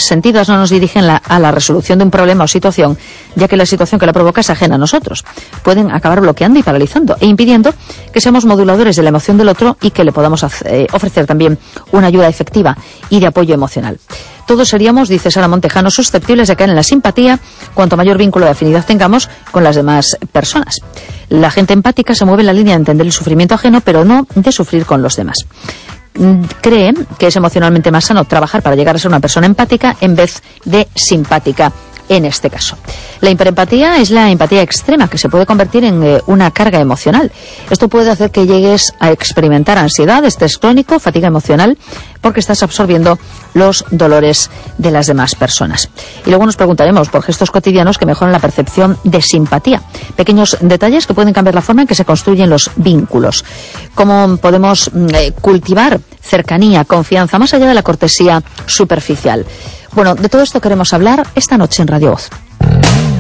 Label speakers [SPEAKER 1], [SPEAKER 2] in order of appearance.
[SPEAKER 1] sentidas no nos dirigen a la resolución de un problema o situación, ya que la situación que la provoca es ajena a nosotros. Pueden acabar bloqueando y paralizando e impidiendo que seamos moduladores de la emoción del otro y que le podamos ofrecer también una ayuda efectiva y de apoyo emocional. Todos seríamos, dice Sara Montejano, susceptibles de caer en la simpatía cuanto mayor vínculo de afinidad tengamos con las demás personas. La gente empática se mueve en la línea de entender el sufrimiento ajeno, pero no de sufrir con los demás. Cree que es emocionalmente más sano trabajar para llegar a ser una persona empática en vez de simpática en este caso. La hiperempatía es la empatía extrema, que se puede convertir en una carga emocional. Esto puede hacer que llegues a experimentar ansiedad, estrés crónico, fatiga emocional, porque estás absorbiendo los dolores de las demás personas. Y luego nos preguntaremos por gestos cotidianos que mejoran la percepción de simpatía. Pequeños detalles que pueden cambiar la forma en que se construyen los vínculos. Cómo podemos cultivar cercanía, confianza, más allá de la cortesía superficial. Bueno, de todo esto queremos hablar esta noche en Radio Voz.